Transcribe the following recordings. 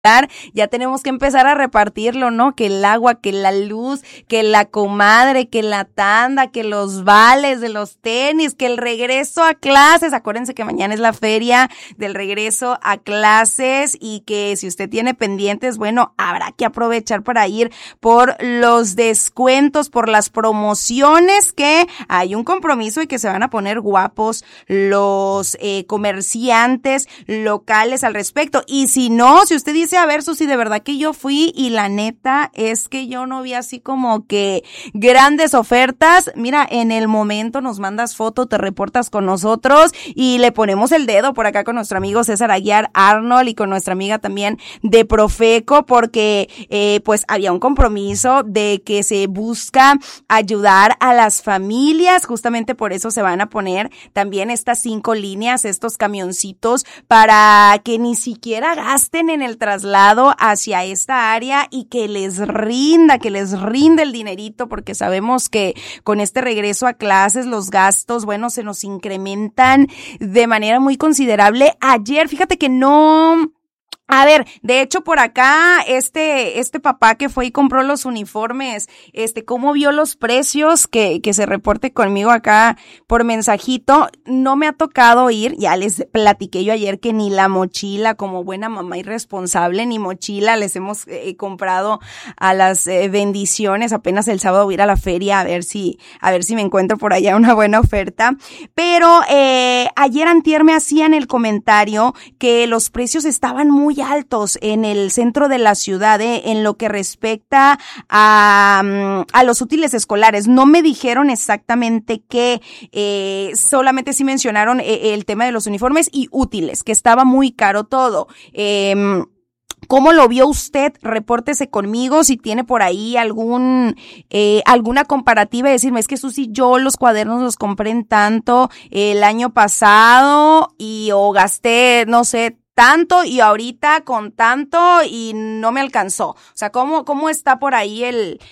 ya tenemos que empezar a repartirlo, ¿no? Que el agua, que la luz, que la comadre, que la tanda, que los vales de los tenis, que el regreso a clases. Acuérdense que mañana es la feria del regreso a clases y que si usted tiene pendientes, bueno, habrá que aprovechar para ir por los descuentos, por las promociones, que hay un compromiso y que se van a poner guapos los comerciantes locales al respecto. Y si no, si usted dice, a ver, Susi, de verdad que yo fui y la neta es que yo no vi así como que grandes ofertas, mira, en el momento nos mandas foto, te reportas con nosotros y le ponemos el dedo por acá con nuestro amigo César Aguiar Arnold y con nuestra amiga también de Profeco, porque pues había un compromiso de que se busca ayudar a las familias, justamente por eso se van a poner también estas 5 líneas, estos camioncitos, para que ni siquiera gasten en el traslado hacia esta área y que les rinda el dinerito, porque sabemos que con este regreso a clases los gastos, bueno, se nos incrementan de manera muy considerable. Ayer, fíjate que no... A ver, de hecho por acá, este papá que fue y compró los uniformes, cómo vio los precios, que se reporte conmigo acá por mensajito. No me ha tocado ir, ya les platiqué yo ayer que ni la mochila, como buena mamá irresponsable, ni mochila les hemos comprado a las bendiciones. Apenas el sábado voy a ir a la feria a ver si me encuentro por allá una buena oferta. Pero ayer antier me hacían el comentario que los precios estaban muy altos en el centro de la ciudad, en lo que respecta a los útiles escolares. No me dijeron exactamente qué, solamente sí mencionaron el tema de los uniformes y útiles, que estaba muy caro todo. ¿Cómo lo vio usted? Repórtese conmigo si tiene por ahí alguna comparativa y decirme, es que Susi, yo los cuadernos los compré en tanto el año pasado o gasté, no sé, tanto y ahorita con tanto y no me alcanzó. O sea, ¿cómo está por ahí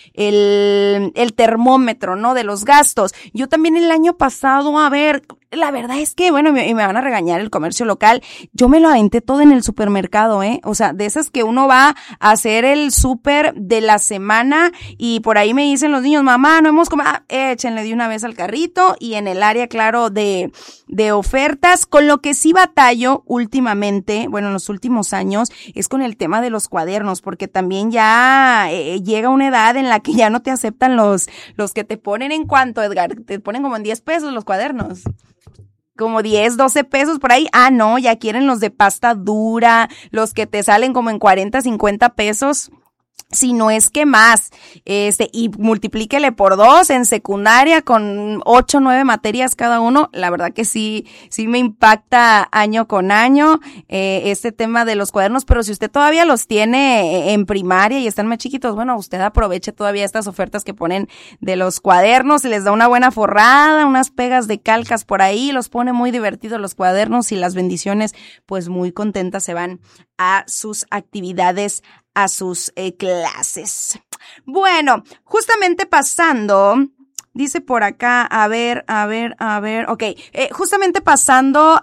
el termómetro, ¿no? De los gastos. Yo también el año pasado, a ver, la verdad es que, bueno, me van a regañar el comercio local. Yo me lo aventé todo en el supermercado, O sea, de esas que uno va a hacer el súper de la semana y por ahí me dicen los niños, mamá, no hemos comido, échenle de una vez al carrito y en el área, claro, de ofertas. Con lo que sí batallo últimamente, bueno, en los últimos años, es con el tema de los cuadernos, porque también ya llega una edad en la que ya no te aceptan los que te ponen en cuanto, Edgar, te ponen como en 10 pesos los cuadernos. Como 10, 12 pesos por ahí. Ah, no, ya quieren los de pasta dura, los que te salen como en 40, 50 pesos. Si no es que más, y multiplíquele por 2 en secundaria con 8, 9 materias cada uno. La verdad que sí me impacta año con año, este tema de los cuadernos, pero si usted todavía los tiene en primaria y están más chiquitos, bueno, usted aproveche todavía estas ofertas que ponen de los cuadernos, les da una buena forrada, unas pegas de calcas por ahí, los pone muy divertidos los cuadernos y las bendiciones, pues muy contentas se van a sus actividades, a sus clases. Bueno, justamente pasando, dice por acá, a ver, ok, justamente pasando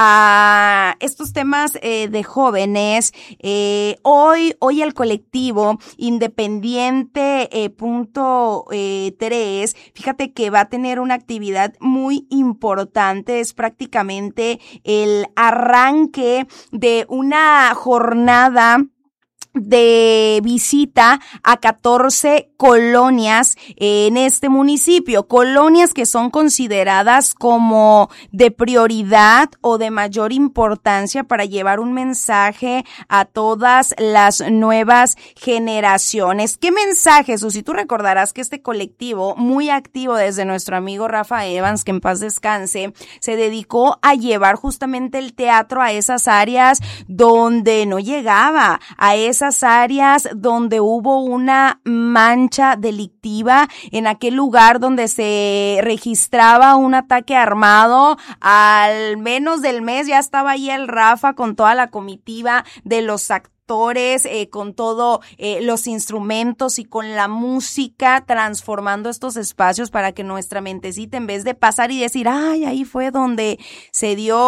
a estos temas de jóvenes, hoy el colectivo Independiente punto 3, fíjate que va a tener una actividad muy importante, es prácticamente el arranque de una jornada de visita a 14 colonias en este municipio, colonias que son consideradas como de prioridad o de mayor importancia para llevar un mensaje a todas las nuevas generaciones. ¿Qué mensaje, Susi? Tú recordarás que este colectivo, muy activo desde nuestro amigo Rafa Evans, que en paz descanse, se dedicó a llevar justamente el teatro a esas áreas donde no llegaba, a esas áreas donde hubo una mancha delictiva, en aquel lugar donde se registraba un ataque armado. Al menos del mes ya estaba ahí el Rafa con toda la comitiva de los actores, con todos los instrumentos y con la música, transformando estos espacios para que nuestra mentecita, en vez de pasar y decir, ay, ahí fue donde se dio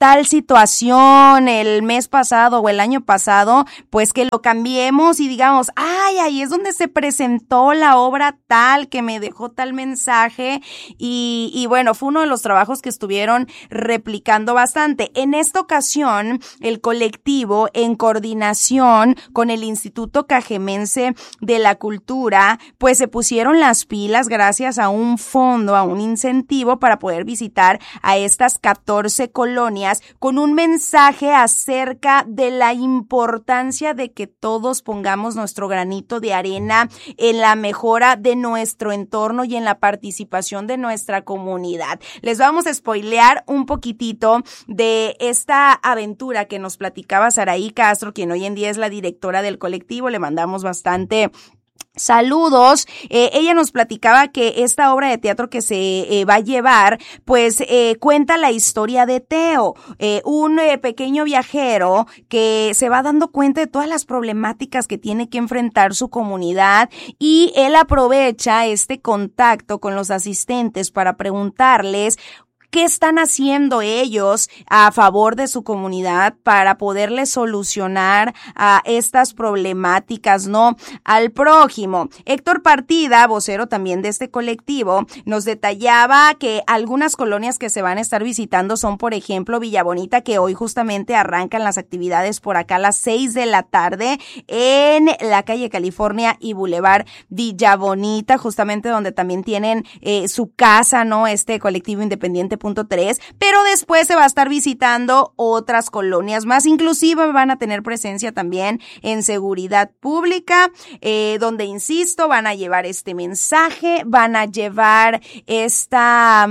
tal situación el mes pasado o el año pasado, pues que lo cambiemos y digamos, ay, ahí es donde se presentó la obra tal que me dejó tal mensaje y bueno, fue uno de los trabajos que estuvieron replicando bastante. En esta ocasión, el colectivo, en coordinación con el Instituto Cajemense de la Cultura, pues se pusieron las pilas gracias a un fondo, a un incentivo para poder visitar a estas 14 colonias con un mensaje acerca de la importancia de que todos pongamos nuestro granito de arena en la mejora de nuestro entorno y en la participación de nuestra comunidad. Les vamos a spoilear un poquitito de esta aventura que nos platicaba Saraí Castro, quien hoy en día es la directora del colectivo. Le mandamos bastante saludos. Ella nos platicaba que esta obra de teatro que se va a llevar, pues cuenta la historia de Teo, un pequeño viajero que se va dando cuenta de todas las problemáticas que tiene que enfrentar su comunidad y él aprovecha este contacto con los asistentes para preguntarles ¿qué están haciendo ellos a favor de su comunidad para poderles solucionar a estas problemáticas, ¿no? Al prójimo. Héctor Partida, vocero también de este colectivo, nos detallaba que algunas colonias que se van a estar visitando son, por ejemplo, Villa Bonita, que hoy justamente arrancan las actividades por acá a las 6 de la tarde en la calle California y Boulevard Villa Bonita, justamente donde también tienen su casa, ¿no? Este colectivo independiente .3, pero después se va a estar visitando otras colonias más, inclusive van a tener presencia también en seguridad pública, donde, insisto, van a llevar este mensaje, van a llevar esta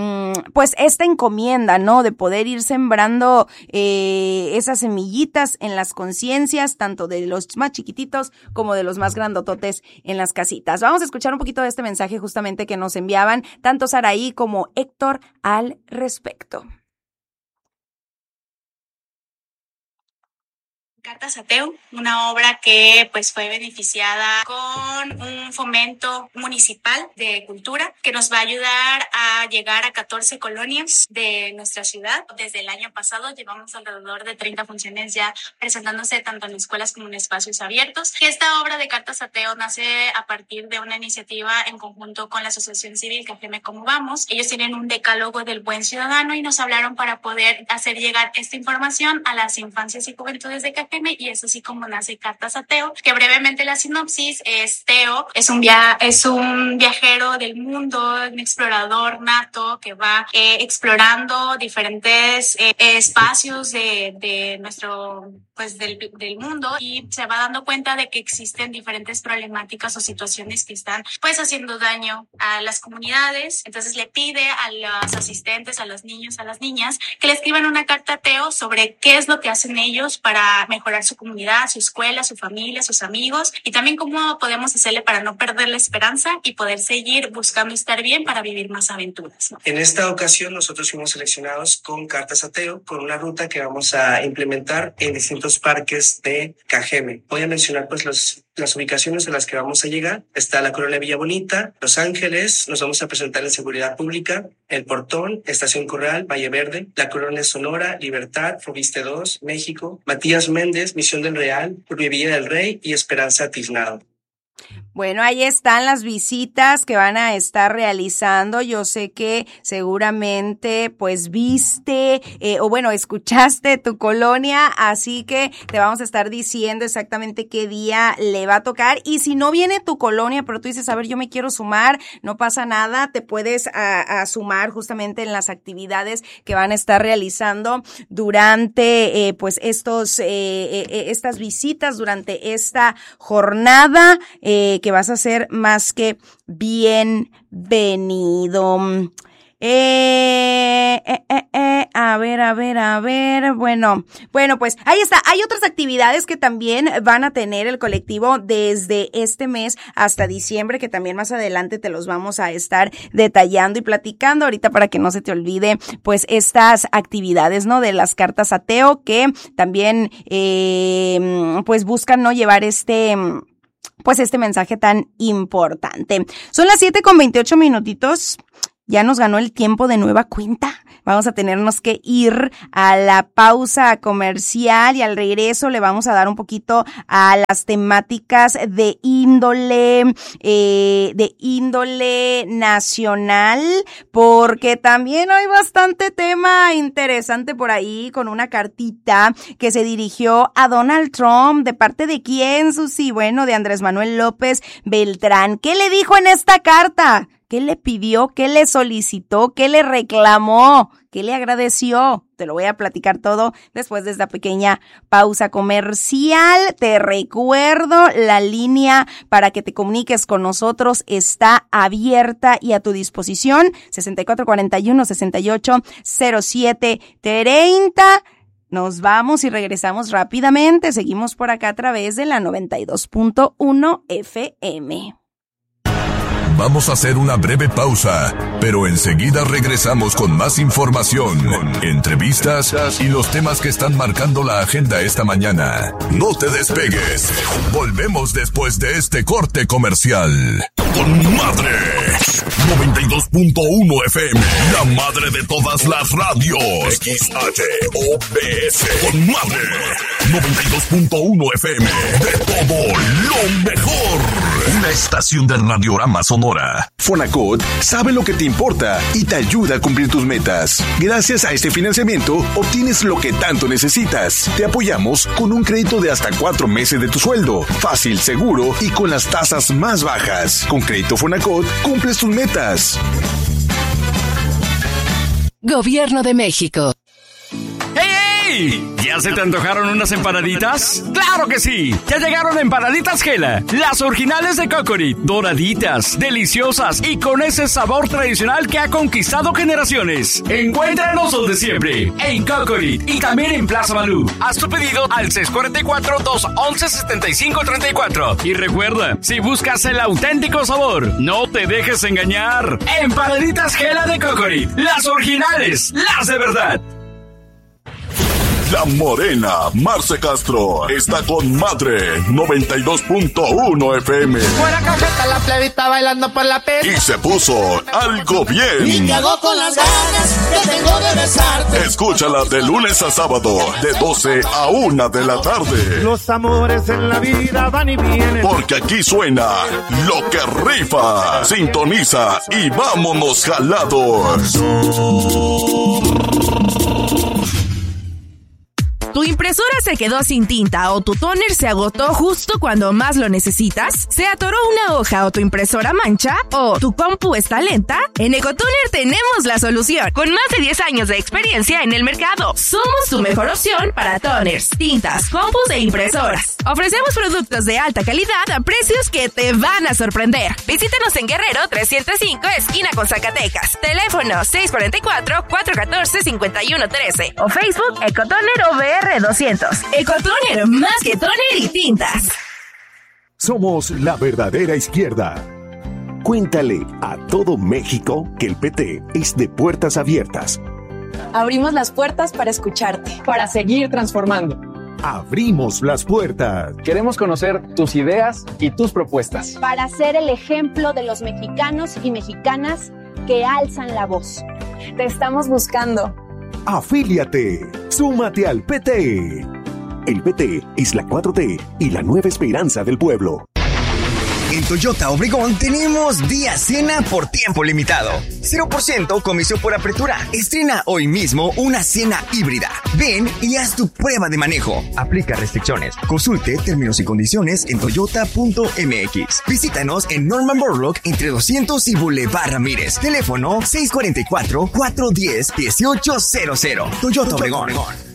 encomienda, ¿no? De poder ir sembrando esas semillitas en las conciencias, tanto de los más chiquititos como de los más grandototes en las casitas. Vamos a escuchar un poquito de este mensaje justamente que nos enviaban tanto Saraí como Héctor al respecto. Cartas a Teo, una obra que pues fue beneficiada con un fomento municipal de cultura que nos va a ayudar a llegar a 14 colonias de nuestra ciudad. Desde el año pasado llevamos alrededor de 30 funciones ya presentándose tanto en escuelas como en espacios abiertos. Y esta obra de Cartas a Teo nace a partir de una iniciativa en conjunto con la Asociación Civil Cajeme Como Vamos. Ellos tienen un decálogo del buen ciudadano y nos hablaron para poder hacer llegar esta información a las infancias y juventudes de Cajeme, y es así como nace Cartas a Teo, que brevemente la sinopsis es: Teo es un viajero del mundo, un explorador nato que va explorando diferentes espacios de nuestro del mundo, y se va dando cuenta de que existen diferentes problemáticas o situaciones que están pues haciendo daño a las comunidades. Entonces le pide a los asistentes, a los niños, a las niñas, que le escriban una carta a Teo sobre qué es lo que hacen ellos para mejorar su comunidad, su escuela, su familia, sus amigos, y también cómo podemos hacerle para no perder la esperanza y poder seguir buscando estar bien para vivir más aventuras, ¿no? En esta ocasión nosotros fuimos seleccionados con Cartas a Teo, con una ruta que vamos a implementar en distintos parques de Cajeme. Voy a mencionar pues las ubicaciones a las que vamos a llegar. Está la colonia Villa Bonita, Los Ángeles, nos vamos a presentar en Seguridad Pública, El Portón, Estación Corral, Valle Verde, la colonia Sonora, Libertad, Fobiste 2, México, Matías Méndez, Misión del Real, Villa del Rey y Esperanza Tiznado. Bueno, ahí están las visitas que van a estar realizando. Yo sé que seguramente pues viste escuchaste tu colonia, así que te vamos a estar diciendo exactamente qué día le va a tocar. Y si no viene tu colonia, pero tú dices, a ver, yo me quiero sumar, no pasa nada, te puedes a sumar justamente en las actividades que van a estar realizando durante estas visitas, durante esta jornada que vas a ser más que bienvenido. A ver. Bueno, pues ahí está. Hay otras actividades que también van a tener el colectivo desde este mes hasta diciembre, que también más adelante te los vamos a estar detallando y platicando ahorita para que no se te olvide, pues estas actividades, ¿no? De las Cartas a Teo, que también, pues buscan no llevar este mensaje tan importante. Son las 7:28 minutitos. ya nos ganó el tiempo de nueva cuenta. Vamos a tenernos que ir a la pausa comercial y al regreso le vamos a dar un poquito a las temáticas de índole nacional, porque también hay bastante tema interesante por ahí con una cartita que se dirigió a Donald Trump. ¿De parte de quién, Susi? Bueno, de Andrés Manuel López Beltrán. ¿Qué le dijo en esta carta? ¿Qué le pidió? ¿Qué le solicitó? ¿Qué le reclamó? ¿Qué le agradeció? Te lo voy a platicar todo después de esta pequeña pausa comercial. Te recuerdo, la línea para que te comuniques con nosotros está abierta y a tu disposición. 6441-680730. Nos vamos y regresamos rápidamente. Seguimos por acá a través de la 92.1 FM. Vamos a hacer una breve pausa, pero enseguida regresamos con más información, entrevistas y los temas que están marcando la agenda esta mañana. No te despegues. Volvemos después de este corte comercial. ¡Con madre! 92.1 FM, la madre de todas las radios. XHOBS. ¡Con madre! 92.1 FM, de todo lo mejor. Una estación de Radiorama Sonora. Fonacot sabe lo que te importa y te ayuda a cumplir tus metas. Gracias a este financiamiento, obtienes lo que tanto necesitas. Te apoyamos con un crédito de hasta 4 meses de tu sueldo. Fácil, seguro y con las tasas más bajas. Con Crédito Fonacot, cumples tus metas. Gobierno de México. ¡Hey! ¿Ya se te antojaron unas empanaditas? ¡Claro que sí! Ya llegaron Empanaditas Gela, las originales de Cocorit, doraditas, deliciosas y con ese sabor tradicional que ha conquistado generaciones. Encuéntranos donde siempre, en Cocorit y también en Plaza Malú. Haz tu pedido al 644-211-7534. Y recuerda, si buscas el auténtico sabor, no te dejes engañar. Empanaditas Gela de Cocorit, las originales, las de verdad. La morena, Marce Castro, está con madre, 92.1 FM. Fuera cajeta, la plebita bailando por la pista. Y se puso algo bien. Y cagó con las ganas que tengo de besarte. Escúchala de lunes a sábado, de 12 a 1 de la tarde. Los amores en la vida van y vienen. Porque aquí suena lo que rifa. Sintoniza y vámonos jalados. ¿Tu impresora se quedó sin tinta o tu tóner se agotó justo cuando más lo necesitas? ¿Se atoró una hoja o tu impresora mancha? ¿O tu compu está lenta? En Ecotoner tenemos la solución. Con más de 10 años de experiencia en el mercado, somos tu mejor opción para toners, tintas, compus e impresoras. Ofrecemos productos de alta calidad a precios que te van a sorprender. Visítanos en Guerrero 305, esquina con Zacatecas. Teléfono 644-414-5113 o Facebook Ecotoner OVR 200. Ecotoner, más que toner y tintas. Somos la verdadera izquierda. Cuéntale a todo México que el PT es de puertas abiertas. Abrimos las puertas para escucharte, para seguir transformando. Abrimos las puertas. Queremos conocer tus ideas y tus propuestas. Para ser el ejemplo de los mexicanos y mexicanas que alzan la voz. Te estamos buscando. Afíliate. Súmate al PT. El PT es la 4T y la nueva esperanza del pueblo. En Toyota Obregón tenemos día cena por tiempo limitado. 0% comisión por apertura. Estrena hoy mismo una cena híbrida. Ven y haz tu prueba de manejo. Aplica restricciones. Consulte términos y condiciones en toyota.mx. Visítanos en Norman Borlaug entre 200 y Boulevard Ramírez. Teléfono 644-410-1800. Toyota Obregón.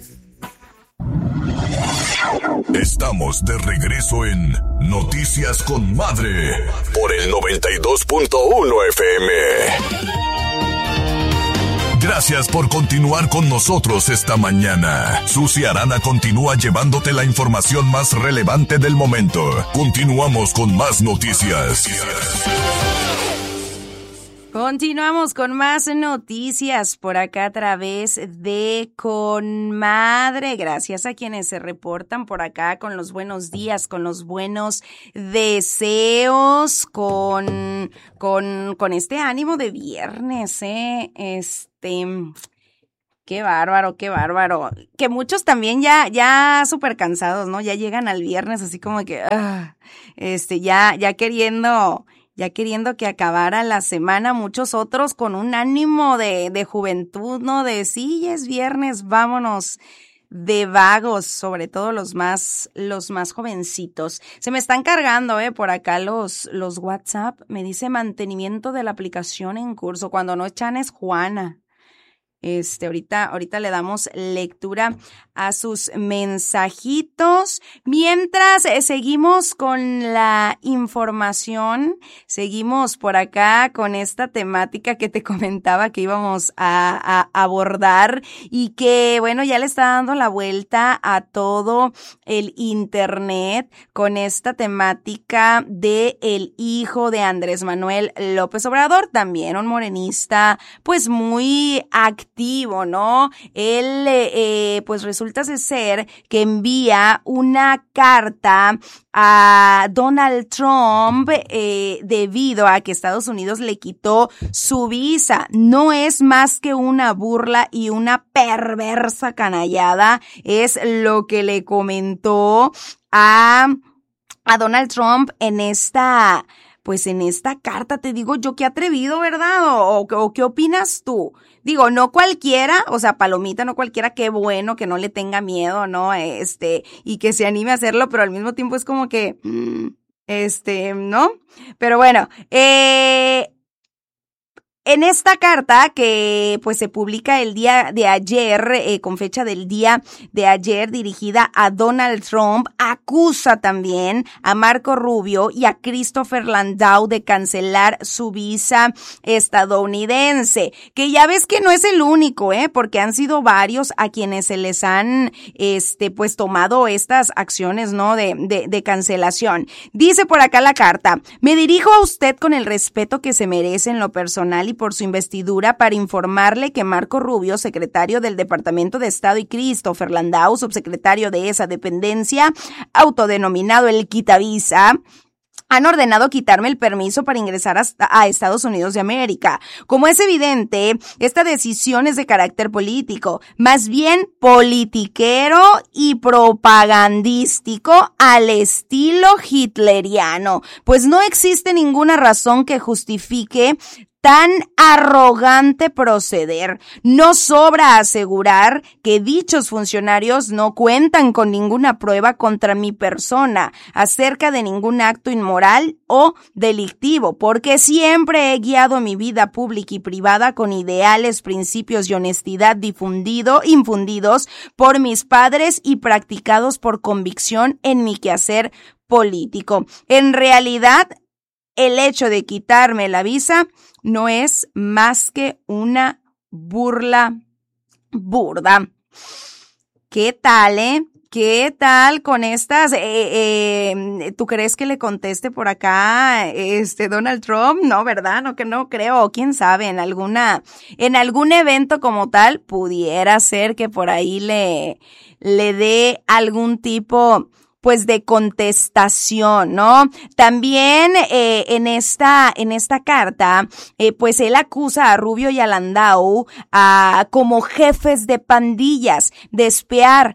Estamos de regreso en Noticias con Madre por el 92.1 FM. Gracias por continuar con nosotros esta mañana. Susi Arana continúa llevándote la información más relevante del momento. Continuamos con más noticias. Continuamos con más noticias por acá a través de Conmadre. Gracias a quienes se reportan por acá con los buenos días, con los buenos deseos, con este ánimo de viernes, Qué bárbaro, qué bárbaro. Que muchos también ya súper cansados, ¿no? Ya llegan al viernes así como que, ya queriendo que acabara la semana, muchos otros con un ánimo de juventud, ¿no? De sí, ya es viernes, vámonos de vagos, sobre todo los más jovencitos. Se me están cargando, por acá los WhatsApp. Me dice mantenimiento de la aplicación en curso. Cuando no echan es Juana. Ahorita le damos lectura a sus mensajitos. Mientras seguimos con la información, seguimos por acá con esta temática que te comentaba que íbamos a abordar y que, bueno, ya le está dando la vuelta a todo el internet con esta temática de el hijo de Andrés Manuel López Obrador, también un morenista, pues muy activo, ¿no? Él, pues resulta ser que envía una carta a Donald Trump debido a que Estados Unidos le quitó su visa. No es más que una burla y una perversa canallada, es lo que le comentó a Donald Trump en esta carta. Te digo yo, qué atrevido, ¿verdad? ¿O qué opinas tú? Digo, no cualquiera, o sea, palomita, no cualquiera, qué bueno que no le tenga miedo, ¿no? Y que se anime a hacerlo, pero al mismo tiempo es como que, ¿no? Pero bueno, en esta carta que pues se publica el día de ayer, con fecha del día de ayer, dirigida a Donald Trump, acusa también a Marco Rubio y a Christopher Landau de cancelar su visa estadounidense, que ya ves que no es el único, porque han sido varios a quienes se les han pues tomado estas acciones, ¿no? de cancelación. Dice por acá la carta: me dirijo a usted con el respeto que se merece en lo personal y por su investidura para informarle que Marco Rubio, secretario del Departamento de Estado, y Christopher Landau, subsecretario de esa dependencia, autodenominado el quitavisa, han ordenado quitarme el permiso para ingresar a Estados Unidos de América. Como es evidente, esta decisión es de carácter político, más bien politiquero y propagandístico al estilo hitleriano, pues no existe ninguna razón que justifique tan arrogante proceder. No sobra asegurar que dichos funcionarios no cuentan con ninguna prueba contra mi persona acerca de ningún acto inmoral o delictivo, porque siempre he guiado mi vida pública y privada con ideales, principios y honestidad infundidos por mis padres y practicados por convicción en mi quehacer político. En realidad, el hecho de quitarme la visa no es más que una burla burda. ¿Qué tal, ¿Qué tal con estas? ¿Tú crees que le conteste por acá Donald Trump? No, ¿verdad? No, que no creo. ¿Quién sabe? En algún evento como tal pudiera ser que por ahí le dé algún tipo pues de contestación, ¿no? También en esta carta, pues él acusa a Rubio y a Landau como jefes de pandillas de espiar,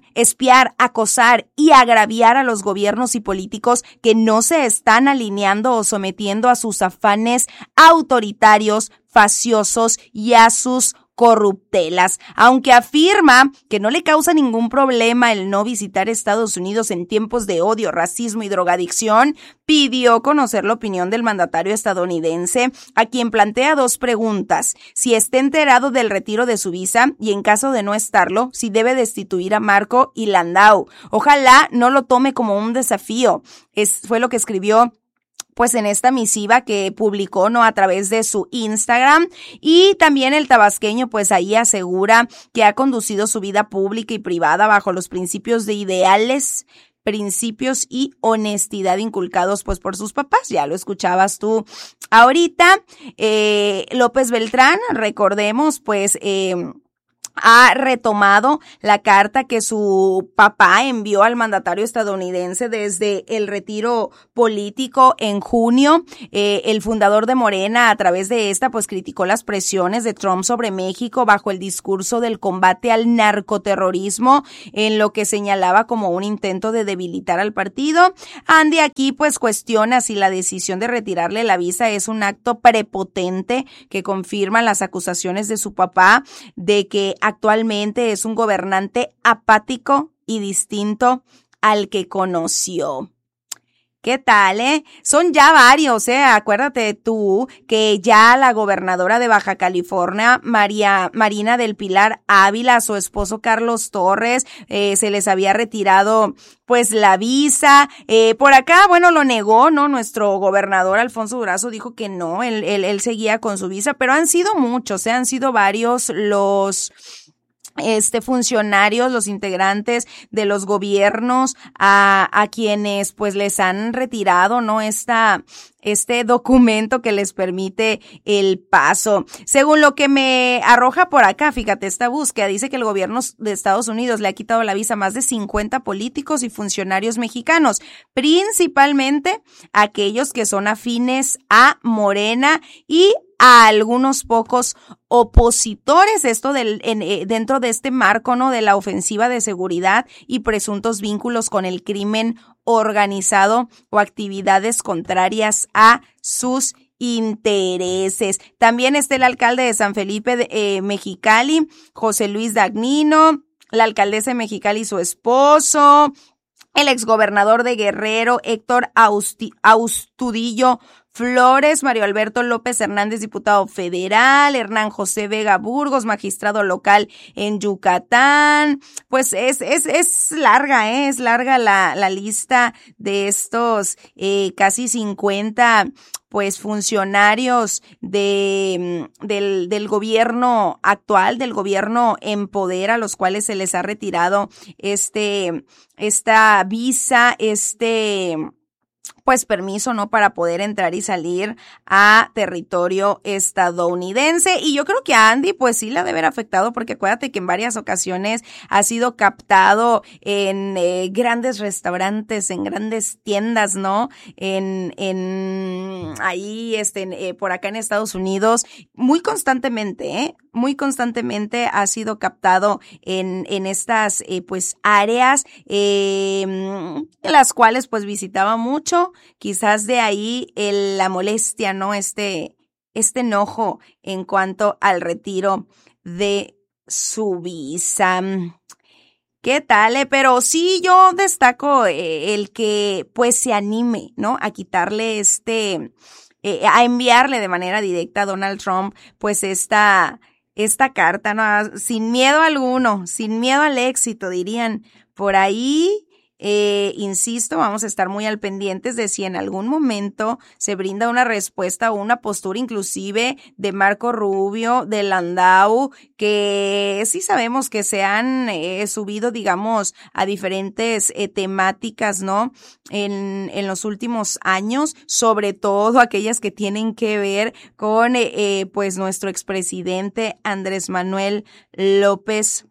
acosar y agraviar a los gobiernos y políticos que no se están alineando o sometiendo a sus afanes autoritarios, facciosos y a sus corruptelas. Aunque afirma que no le causa ningún problema el no visitar Estados Unidos en tiempos de odio, racismo y drogadicción, pidió conocer la opinión del mandatario estadounidense, a quien plantea dos preguntas: si está enterado del retiro de su visa y, en caso de no estarlo, si debe destituir a Marco y Landau. Ojalá no lo tome como un desafío. Fue lo que escribió pues en esta misiva que publicó, ¿no?, a través de su Instagram. Y también el tabasqueño pues ahí asegura que ha conducido su vida pública y privada bajo los principios de ideales principios y honestidad inculcados pues por sus papás. Ya lo escuchabas tú ahorita. López Beltrán, recordemos, pues ha retomado la carta que su papá envió al mandatario estadounidense desde el retiro político en junio. El fundador de Morena, a través de esta, pues criticó las presiones de Trump sobre México bajo el discurso del combate al narcoterrorismo, en lo que señalaba como un intento de debilitar al partido. Andy aquí pues cuestiona si la decisión de retirarle la visa es un acto prepotente que confirma las acusaciones de su papá de que actualmente es un gobernante apático y distinto al que conoció. ¿Qué tal, Son ya varios, Acuérdate tú que ya la gobernadora de Baja California, Marina del Pilar Ávila, su esposo Carlos Torres, se les había retirado pues la visa. Por acá, bueno, lo negó, ¿no? Nuestro gobernador Alfonso Durazo dijo que no, él seguía con su visa, pero han sido muchos, han sido varios los funcionarios, los integrantes de los gobiernos a quienes pues les han retirado, ¿no? Este documento que les permite el paso. Según lo que me arroja por acá, fíjate, esta búsqueda dice que el gobierno de Estados Unidos le ha quitado la visa a más de 50 políticos y funcionarios mexicanos, principalmente aquellos que son afines a Morena y a algunos pocos opositores, esto dentro de este marco, ¿no? De la ofensiva de seguridad y presuntos vínculos con el crimen organizado o actividades contrarias a sus intereses. También está el alcalde de San Felipe de Mexicali, José Luis Dagnino, la alcaldesa de Mexicali y su esposo, el exgobernador de Guerrero, Héctor Astudillo Flores, Mario Alberto López Hernández, diputado federal, Hernán José Vega Burgos, magistrado local en Yucatán. Pues es larga, es larga la lista de estos casi 50 pues funcionarios del gobierno actual, del gobierno en poder, a los cuales se les ha retirado esta visa, pues permiso, ¿no? Para poder entrar y salir a territorio estadounidense. Y yo creo que a Andy pues sí la debe haber afectado, porque acuérdate que en varias ocasiones ha sido captado en grandes restaurantes, en grandes tiendas, ¿no? Ahí, por acá en Estados Unidos, muy constantemente, muy constantemente ha sido captado en estas pues áreas, las cuales pues visitaba mucho. Quizás de ahí la molestia, ¿no? Este enojo en cuanto al retiro de su visa. ¿Qué tal? Pero sí, yo destaco el que pues se anime, ¿no? A quitarle a enviarle de manera directa a Donald Trump pues esta carta, ¿no? Sin miedo alguno, sin miedo al éxito, dirían por ahí. Insisto, vamos a estar muy al pendientes de si en algún momento se brinda una respuesta o una postura inclusive de Marco Rubio, de Landau, que sí sabemos que se han subido, digamos, a diferentes temáticas, ¿no? En los últimos años, sobre todo aquellas que tienen que ver con pues nuestro expresidente Andrés Manuel López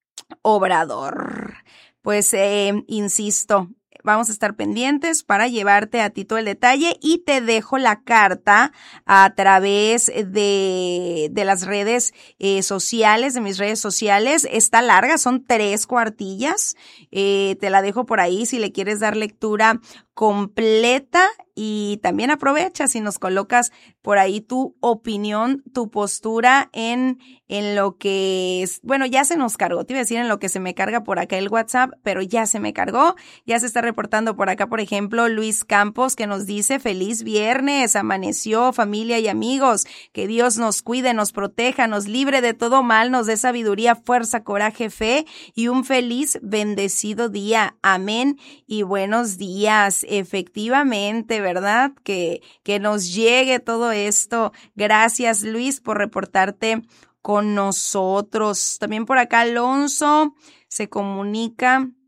Obrador. Pues, insisto, vamos a estar pendientes para llevarte a ti todo el detalle, y te dejo la carta a través de las redes sociales, de mis redes sociales. Está larga, son 3 cuartillas. Te la dejo por ahí si le quieres dar lectura completa, y también aprovecha si nos colocas por ahí tu opinión, tu postura en lo que es, bueno, ya se nos cargó, te iba a decir en lo que se me carga por acá el WhatsApp, pero ya se me cargó, ya se está reportando por acá, por ejemplo, Luis Campos, que nos dice: feliz viernes, amaneció, familia y amigos, que Dios nos cuide, nos proteja, nos libre de todo mal, nos dé sabiduría, fuerza, coraje, fe y un feliz, bendecido día, amén y buenos días. Efectivamente, ¿verdad? Que nos llegue todo esto. Gracias, Luis, por reportarte con nosotros. También por acá Alonso se comunica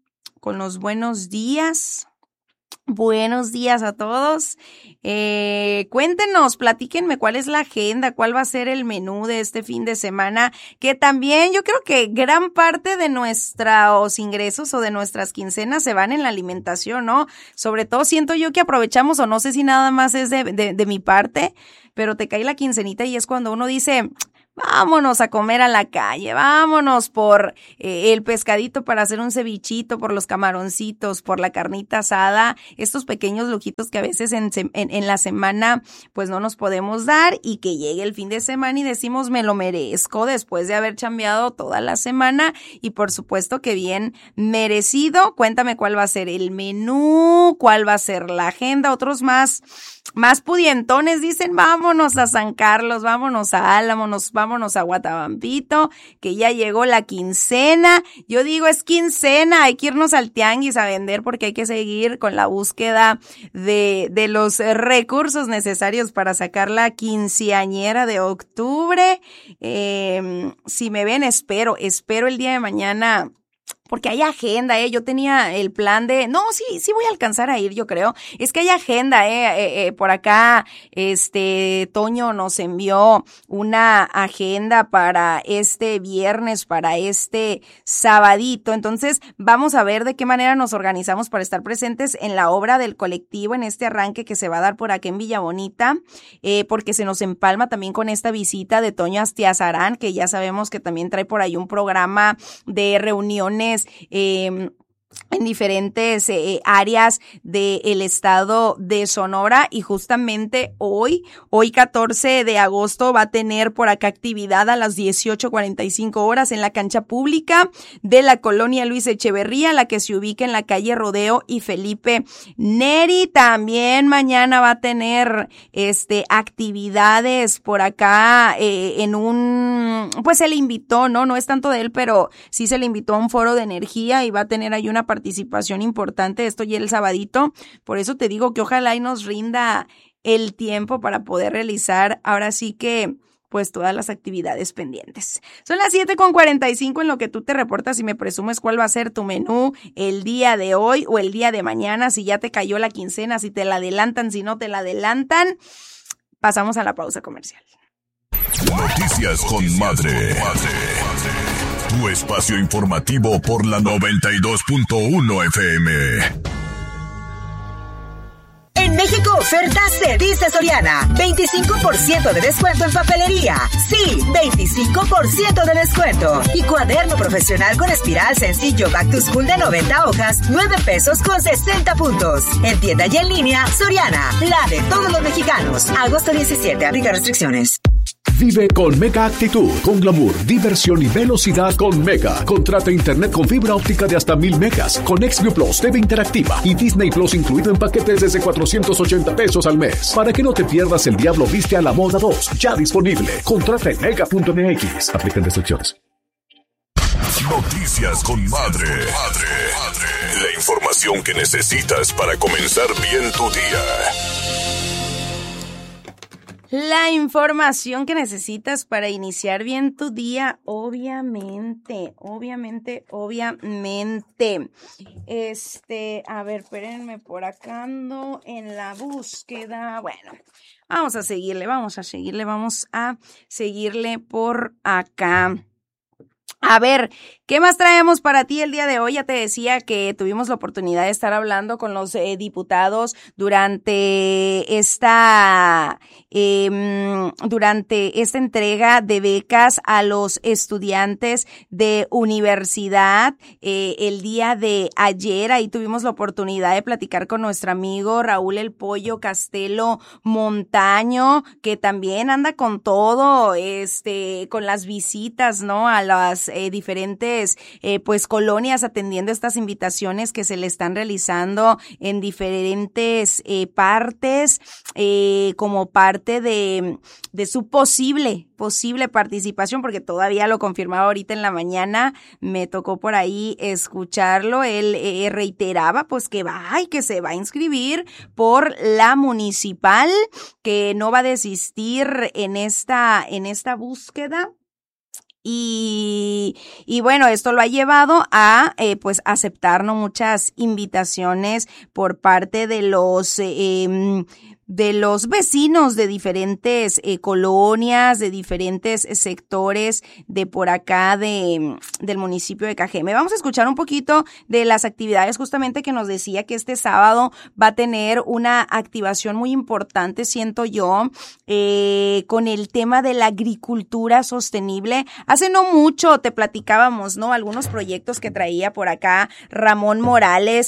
buenos días. Buenos días a todos. Cuéntenos, platíquenme cuál es la agenda, cuál va a ser el menú de este fin de semana, que también yo creo que gran parte de nuestros ingresos o de nuestras quincenas se van en la alimentación, ¿no? Sobre todo siento yo que aprovechamos, o no sé si nada más es de mi parte, pero te cae la quincenita y es cuando uno dice... Vámonos a comer a la calle, vámonos por el pescadito para hacer un cevichito, por los camaroncitos, por la carnita asada, estos pequeños lujitos que a veces en la semana pues no nos podemos dar y que llegue el fin de semana y decimos me lo merezco después de haber chambeado toda la semana y por supuesto que bien merecido. Cuéntame cuál va a ser el menú, cuál va a ser la agenda, otros más pudientones dicen vámonos a San Carlos, vámonos a Álamo, vámonos a Guatabampito, que ya llegó la quincena. Yo digo es quincena, hay que irnos al tianguis a vender porque hay que seguir con la búsqueda de los recursos necesarios para sacar la quinceañera de octubre. Si me ven, espero el día de mañana. Porque hay agenda, yo tenía el plan de, no, sí voy a alcanzar a ir, yo creo. Es que hay agenda, por acá, Toño nos envió una agenda para este viernes, para este sabadito. Entonces, vamos a ver de qué manera nos organizamos para estar presentes en la obra del colectivo, en este arranque que se va a dar por acá en Villa Bonita, porque se nos empalma también con esta visita de Toño Astiazarán, que ya sabemos que también trae por ahí un programa de reuniones en diferentes áreas del estado de Sonora y justamente hoy 14 de agosto va a tener por acá actividad a las 18:45 horas en la cancha pública de la colonia Luis Echeverría, la que se ubica en la calle Rodeo y Felipe Neri. También mañana va a tener actividades por acá pues se le invitó, no es tanto de él, pero sí se le invitó a un foro de energía y va a tener ahí una participación importante, esto ya el sabadito, por eso te digo que ojalá y nos rinda el tiempo para poder realizar ahora sí que pues todas las actividades pendientes. Son las 7:45 en lo que tú te reportas y me presumes cuál va a ser tu menú el día de hoy o el día de mañana, si ya te cayó la quincena, si te la adelantan, si no te la adelantan. Pasamos a la pausa comercial. Noticias con Madre. Tu espacio informativo por la 92.1 FM. En México ofertas se dice Soriana. 25% de descuento en papelería. Sí, 25% de descuento. Y cuaderno profesional con espiral sencillo Back to School de 90 hojas, 9 pesos con 60 puntos. En tienda y en línea, Soriana, la de todos los mexicanos. Agosto 17, aplica restricciones. Vive con Mega Actitud, con glamour, diversión y velocidad con Mega. Contrata internet con fibra óptica de hasta 1000 megas, con XView Plus, TV interactiva y Disney Plus incluido en paquetes desde 480 pesos al mes. Para que no te pierdas El Diablo Viste a la Moda 2, ya disponible. Contrata en mega.mx. Aplican restricciones. Noticias con Madre. La información que necesitas para comenzar bien tu día. La información que necesitas para iniciar bien tu día, obviamente. A ver, espérenme, por acá ando en la búsqueda. Bueno, vamos a seguirle por acá. A ver, ¿qué más traemos para ti el día de hoy? Ya te decía que tuvimos la oportunidad de estar hablando con los diputados durante esta entrega de becas a los estudiantes de universidad el día de ayer. Ahí tuvimos la oportunidad de platicar con nuestro amigo Raúl El Pollo Castelo Montaño, que también anda con todo, con las visitas, ¿no? A las diferentes pues colonias, atendiendo estas invitaciones que se le están realizando en diferentes partes, como parte de su posible participación, porque todavía lo confirmaba ahorita en la mañana, me tocó por ahí escucharlo. Él reiteraba pues que se va a inscribir por la municipal, que no va a desistir en esta búsqueda. Y bueno, esto lo ha llevado a pues aceptar, ¿no?, muchas invitaciones por parte de los vecinos de diferentes colonias, de diferentes sectores de por acá del municipio de Cajeme. Vamos a escuchar un poquito de las actividades justamente que nos decía que este sábado va a tener una activación muy importante, siento yo, con el tema de la agricultura sostenible. Hace no mucho te platicábamos, ¿no?, algunos proyectos que traía por acá Ramón Morales,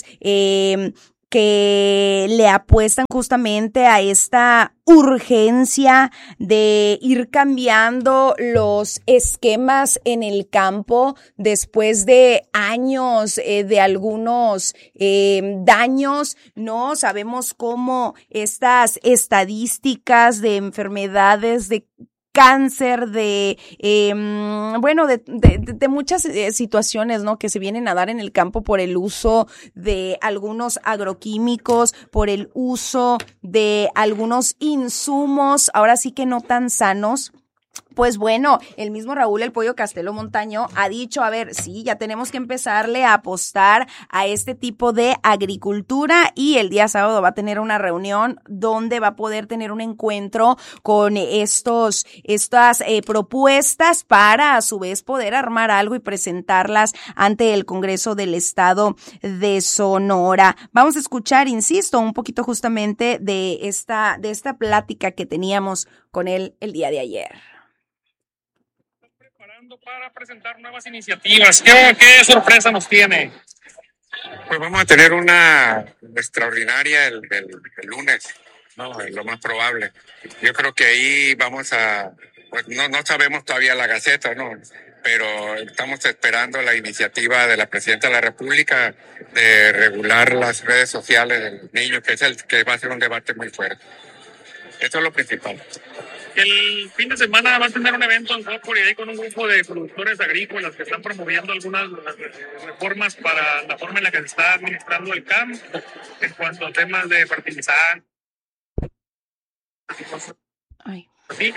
que le apuestan justamente a esta urgencia de ir cambiando los esquemas en el campo después de años de algunos daños, ¿no? Sabemos cómo estas estadísticas de enfermedades, de cáncer, de muchas situaciones, ¿no?, que se vienen a dar en el campo por el uso de algunos agroquímicos, por el uso de algunos insumos, ahora sí que no tan sanos. Pues bueno, el mismo Raúl El Pollo Castelo Montaño ha dicho, a ver, sí, ya tenemos que empezarle a apostar a este tipo de agricultura, y el día sábado va a tener una reunión donde va a poder tener un encuentro con estas propuestas para a su vez poder armar algo y presentarlas ante el Congreso del Estado de Sonora. Vamos a escuchar, insisto, un poquito justamente de esta plática que teníamos con él el día de ayer. Para presentar nuevas iniciativas. ¿Qué sorpresa nos tiene? Pues vamos a tener una extraordinaria el lunes, ¿no? Es lo más probable. Yo creo que ahí vamos a, pues no sabemos todavía la Gaceta, ¿no? Pero estamos esperando la iniciativa de la Presidenta de la República de regular las redes sociales de los niños, que va a ser un debate muy fuerte. Eso es lo principal. El fin de semana va a tener un evento en Cocori ahí con un grupo de productores agrícolas que están promoviendo algunas reformas para la forma en la que se está administrando el campo en cuanto a temas de fertilizantes. Sí,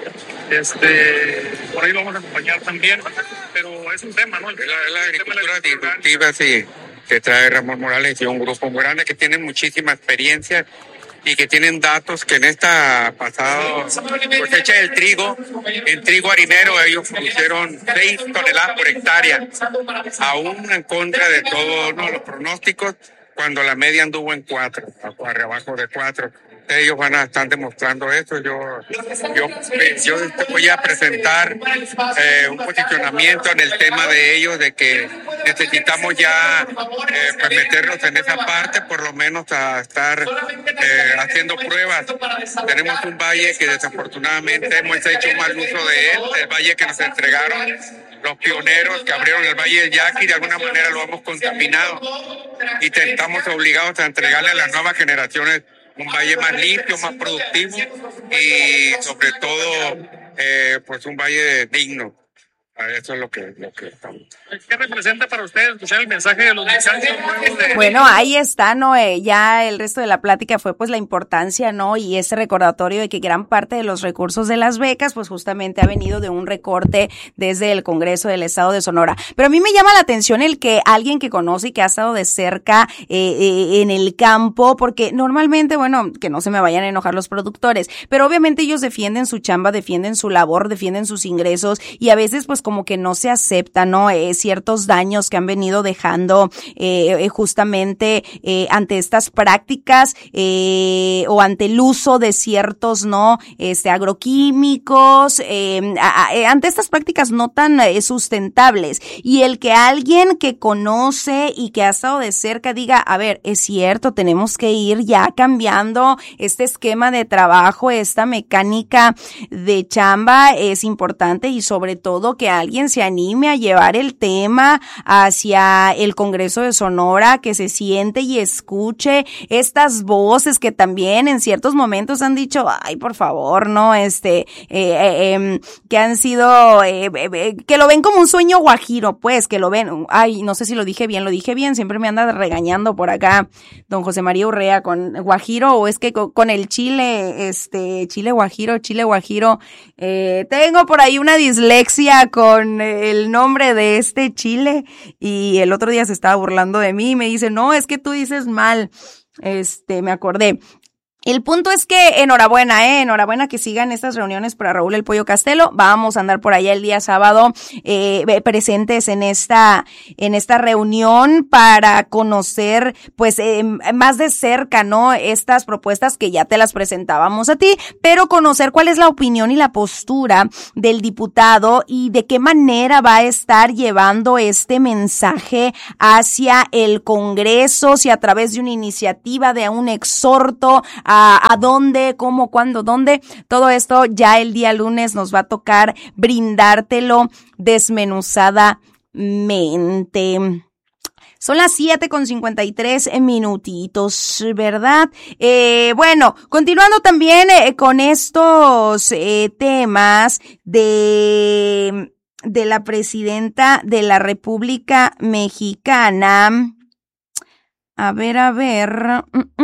por ahí lo vamos a acompañar también, pero es un tema, ¿no? La agricultura disruptiva, sí, que trae Ramón Morales y un grupo muy grande que tiene muchísima experiencia y que tienen datos que en esta pasada cosecha del trigo, en trigo harinero, ellos pusieron 6 toneladas por hectárea, aún en contra de todos los pronósticos, cuando la media anduvo en 4, abajo de 4. Ellos están demostrando eso. Yo te voy a presentar un posicionamiento en el tema de ellos, de que necesitamos ya pues meternos en esa parte, por lo menos a estar haciendo pruebas. Tenemos un valle que desafortunadamente hemos hecho mal uso de él, el valle que nos entregaron los pioneros que abrieron el Valle del Yaqui, de alguna manera lo hemos contaminado y estamos obligados a entregarle a las nuevas generaciones un valle más limpio, más productivo y sobre todo pues un valle digno. Eso es lo que estamos. ¿Qué representa para ustedes escuchar el mensaje de los muchachos? Bueno, ahí está, ¿no? Ya el resto de la plática fue pues la importancia, ¿no? Y ese recordatorio de que gran parte de los recursos de las becas pues justamente ha venido de un recorte desde el Congreso del Estado de Sonora. Pero a mí me llama la atención el que alguien que conoce y que ha estado de cerca en el campo, porque normalmente, bueno, que no se me vayan a enojar los productores, pero obviamente ellos defienden su chamba, defienden su labor, defienden sus ingresos y a veces pues como que no se aceptan, ¿no? Ciertos daños que han venido dejando justamente ante estas prácticas o ante el uso de ciertos, ¿no? Agroquímicos, ante estas prácticas no tan sustentables. Y el que alguien que conoce y que ha estado de cerca diga, a ver, es cierto, tenemos que ir ya cambiando este esquema de trabajo, esta mecánica de chamba es importante y sobre todo que alguien se anime a llevar el tema hacia el Congreso de Sonora, que se siente y escuche estas voces que también en ciertos momentos han dicho, ay, por favor, no, que han sido, que lo ven como un sueño guajiro, pues, que lo ven, ay, no sé si lo dije bien, siempre me anda regañando por acá don José María Urrea con guajiro, o es que con el chile guajiro, tengo por ahí una dislexia con el nombre de este chile y el otro día se estaba burlando de mí y me dice, no, es que tú dices mal. Me acordé. El punto es que enhorabuena que sigan estas reuniones para Raúl El Pollo Castelo. Vamos a andar por allá el día sábado presentes en esta reunión para conocer pues más de cerca, ¿no? Estas propuestas que ya te las presentábamos a ti, pero conocer cuál es la opinión y la postura del diputado y de qué manera va a estar llevando este mensaje hacia el Congreso, si a través de una iniciativa, de un exhorto, a dónde, cómo, cuándo, dónde. Todo esto ya el día lunes nos va a tocar brindártelo desmenuzadamente. Son las 7:53 minutitos, ¿verdad? Bueno, continuando también con estos temas de la presidenta de la República Mexicana. A ver.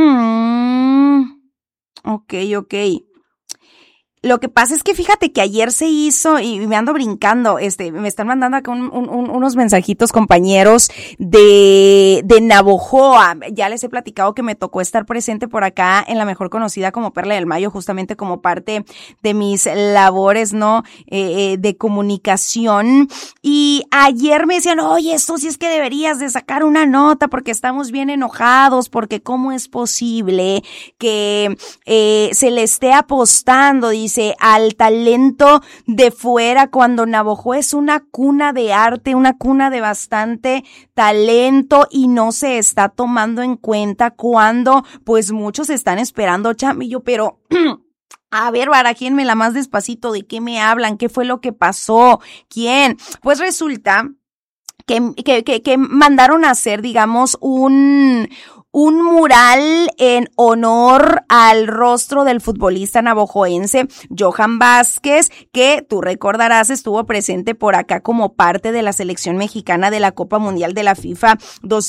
Ok. Lo que pasa es que fíjate que ayer se hizo, y me ando brincando, me están mandando acá unos mensajitos compañeros de Navojoa. Ya les he platicado que me tocó estar presente por acá en la mejor conocida como Perla del Mayo, justamente como parte de mis labores, ¿no? De comunicación. Y ayer me decían, oye, esto sí es que deberías de sacar una nota porque estamos bien enojados, porque cómo es posible que se le esté apostando, dice, al talento de fuera, cuando Navojoa es una cuna de arte, una cuna de bastante talento y no se está tomando en cuenta cuando pues muchos están esperando chamillo, pero a ver, barajíenmela más despacito, ¿de qué me hablan? ¿Qué fue lo que pasó? ¿Quién? Pues resulta que mandaron a hacer, digamos, un mural en honor al rostro del futbolista navojoense Johan Vázquez, que tú recordarás estuvo presente por acá como parte de la selección mexicana de la Copa Mundial de la FIFA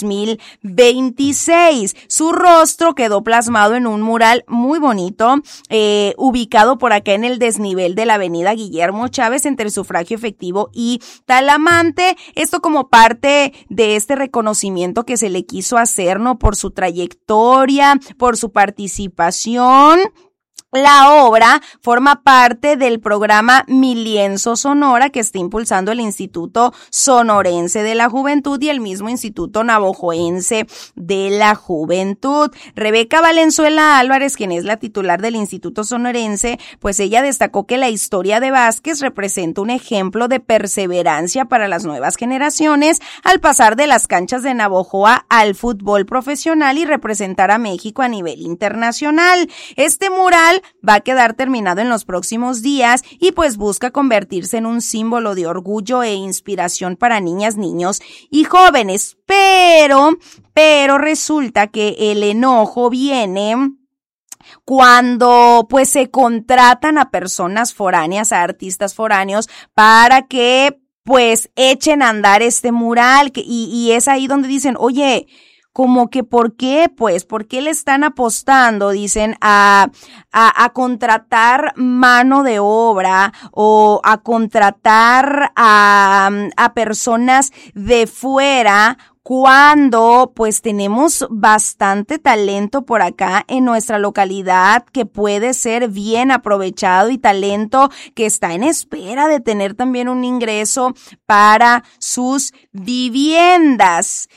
2026. Su rostro quedó plasmado en un mural muy bonito, ubicado por acá en el desnivel de la avenida Guillermo Chávez entre Sufragio Efectivo y Talamante. Esto como parte de este reconocimiento que se le quiso hacer, ¿no? Por su trayectoria, por su participación. La obra forma parte del programa Mi Lienzo Sonora que está impulsando el Instituto Sonorense de la Juventud y el mismo Instituto Navojoense de la Juventud. Rebeca Valenzuela Álvarez, quien es la titular del Instituto Sonorense, pues ella destacó que la historia de Vázquez representa un ejemplo de perseverancia para las nuevas generaciones al pasar de las canchas de Navojoa al fútbol profesional y representar a México a nivel internacional. Este mural va a quedar terminado en los próximos días y pues busca convertirse en un símbolo de orgullo e inspiración para niñas, niños y jóvenes. Pero resulta que el enojo viene cuando pues se contratan a personas foráneas, a artistas foráneos para que pues echen a andar este mural y es ahí donde dicen, oye, como que ¿por qué? Pues, ¿por qué le están apostando? Dicen a contratar mano de obra o a contratar a personas de fuera cuando pues tenemos bastante talento por acá en nuestra localidad que puede ser bien aprovechado y talento que está en espera de tener también un ingreso para sus viviendas.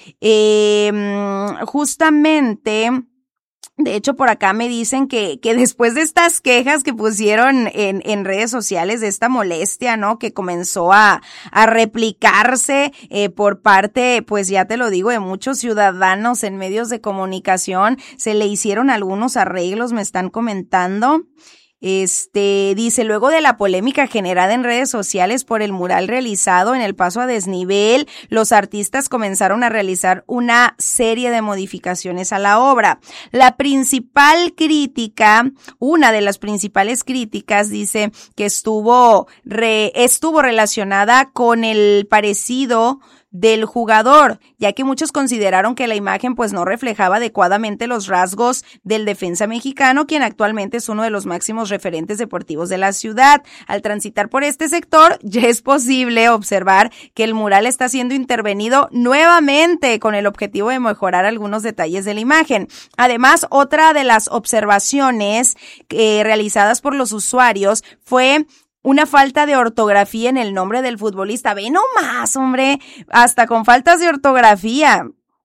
Justamente, de hecho, por acá me dicen que después de estas quejas que pusieron en redes sociales de esta molestia, ¿no? Que comenzó a replicarse por parte, pues ya te lo digo, de muchos ciudadanos en medios de comunicación, se le hicieron algunos arreglos, me están comentando. Dice, luego de la polémica generada en redes sociales por el mural realizado en el paso a desnivel, los artistas comenzaron a realizar una serie de modificaciones a la obra. La principal crítica, una de las principales críticas, dice que estuvo relacionada con el parecido del jugador, ya que muchos consideraron que la imagen pues no reflejaba adecuadamente los rasgos del defensa mexicano, quien actualmente es uno de los máximos referentes deportivos de la ciudad. Al transitar por este sector, ya es posible observar que el mural está siendo intervenido nuevamente con el objetivo de mejorar algunos detalles de la imagen. Además, otra de las observaciones realizadas por los usuarios fue una falta de ortografía en el nombre del futbolista. Ve nomás, hombre, hasta con faltas de ortografía.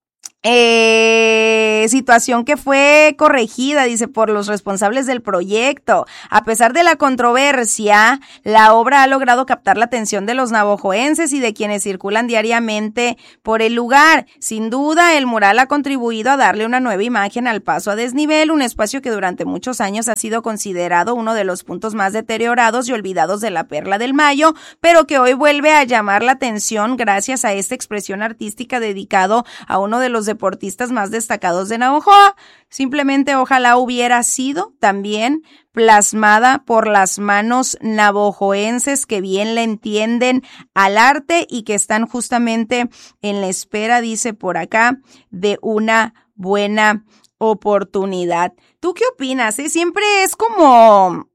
Situación que fue corregida, dice, por los responsables del proyecto. A pesar de la controversia, la obra ha logrado captar la atención de los navajoenses y de quienes circulan diariamente por el lugar. Sin duda, el mural ha contribuido a darle una nueva imagen al paso a desnivel, un espacio que durante muchos años ha sido considerado uno de los puntos más deteriorados y olvidados de la Perla del Mayo, pero que hoy vuelve a llamar la atención gracias a esta expresión artística dedicado a uno de los deportistas más destacados de Navojoa. Simplemente ojalá hubiera sido también plasmada por las manos navajoenses que bien le entienden al arte y que están justamente en la espera, dice por acá, de una buena oportunidad. ¿Tú qué opinas? Siempre es como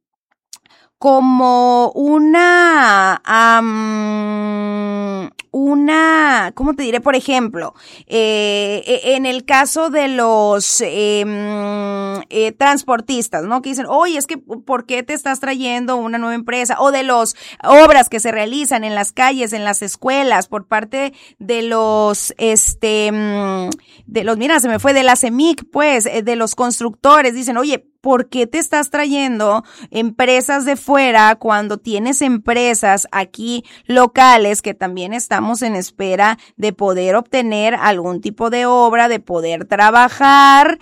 una, ¿cómo te diré? Por ejemplo, en el caso de los transportistas, ¿no? Que dicen, oye, es que ¿por qué te estás trayendo una nueva empresa? O de las obras que se realizan en las calles, en las escuelas, por parte de los, mira, se me fue, de la CEMIC, pues, de los constructores, dicen, oye, ¿por qué te estás trayendo empresas de fuera cuando tienes empresas aquí locales que también estamos en espera de poder obtener algún tipo de obra, de poder trabajar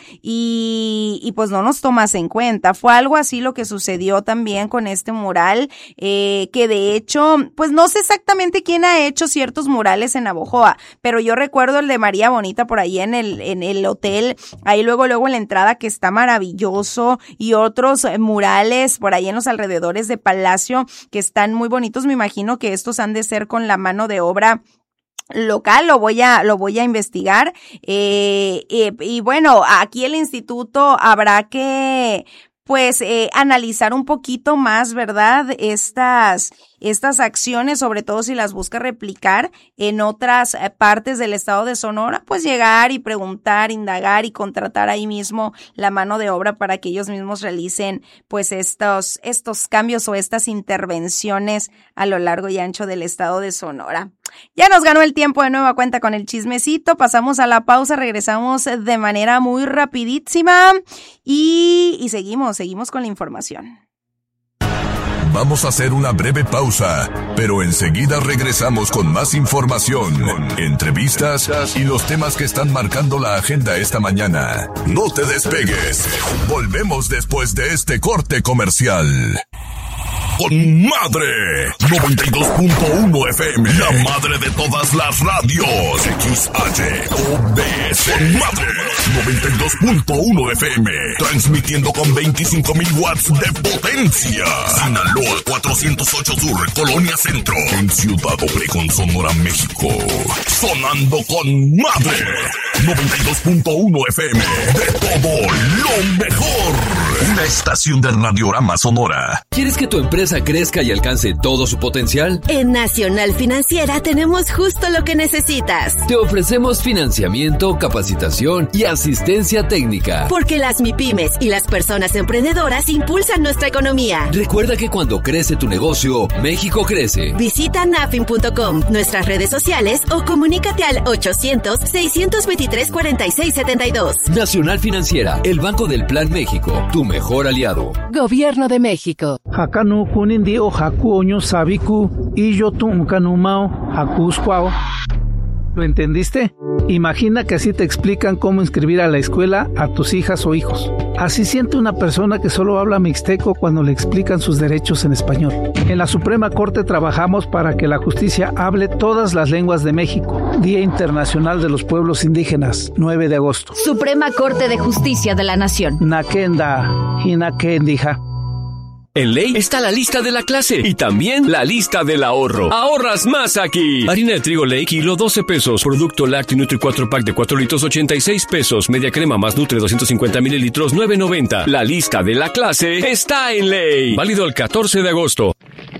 y pues no nos tomas en cuenta? Fue algo así lo que sucedió también con este mural, que de hecho, pues no sé exactamente quién ha hecho ciertos murales en Navojoa, pero yo recuerdo el de María Bonita por ahí en el hotel, ahí luego en la entrada, que está maravilloso, y otros murales por ahí en los alrededores de Palacio que están muy bonitos. Me imagino que estos han de ser con la mano de obra local, lo voy a investigar, y bueno, aquí el instituto habrá que pues analizar un poquito más, ¿verdad? Estas acciones, sobre todo si las busca replicar en otras partes del estado de Sonora, pues llegar y preguntar, indagar y contratar ahí mismo la mano de obra para que ellos mismos realicen pues estos cambios o estas intervenciones a lo largo y ancho del estado de Sonora. Ya nos ganó el tiempo de nueva cuenta con el chismecito, pasamos a la pausa, regresamos de manera muy rapidísima y seguimos con la información. Vamos a hacer una breve pausa, pero enseguida regresamos con más información, entrevistas y los temas que están marcando la agenda esta mañana. No te despegues, volvemos después de este corte comercial. Con madre 92.1 FM, la madre de todas las radios. XHOBS. Con madre 92.1 FM, transmitiendo con 25,000 watts de potencia. Sinaloa 408 Sur, Colonia Centro, en Ciudad Obregón, Sonora, México. Sonando con madre 92.1 FM, de todo lo mejor. Una estación del Radiorama Sonora. ¿Quieres que tu empresa crezca y alcance todo su potencial? En Nacional Financiera tenemos justo lo que necesitas. Te ofrecemos financiamiento, capacitación y asistencia técnica. Porque las MIPYMES y las personas emprendedoras impulsan nuestra economía. Recuerda que cuando crece tu negocio, México crece. Visita nafin.com, nuestras redes sociales o comunícate al 800-623-4672. Nacional Financiera, el Banco del Plan México, tu mejor aliado. Gobierno de México. Hakanu kunindi o haku oño sabiku y yo tunkanumao hakuskwao. ¿Lo entendiste? Imagina que así te explican cómo inscribir a la escuela a tus hijas o hijos. Así siente una persona que solo habla mixteco cuando le explican sus derechos en español. En la Suprema Corte trabajamos para que la justicia hable todas las lenguas de México. Día Internacional de los Pueblos Indígenas, 9 de agosto. Suprema Corte de Justicia de la Nación. Nakenda, Hinakendija. En Ley está la lista de la clase y también la lista del ahorro. ¡Ahorras más aquí! Harina de trigo Ley, kilo 12 pesos. Producto lácteo Nutri 4 pack de 4 litros 86 pesos. Media crema más Nutre 250 mililitros 9.90. La lista de la clase está en Ley. Válido el 14 de agosto.